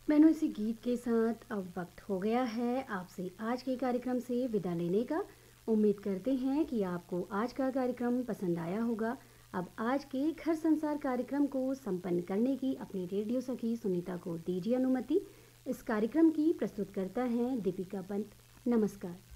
मैंने इसी गीत के साथ अब वक्त हो गया है आपसे आज के कार्यक्रम से विदा लेने का। उम्मीद करते हैं कि आपको आज का कार्यक्रम पसंद आया होगा। अब आज के घर संसार कार्यक्रम को संपन्न करने की अपनी रेडियो सखी सुनीता को दीजिए अनुमति। इस कार्यक्रम की प्रस्तुत करता है दीपिका पंत। नमस्कार।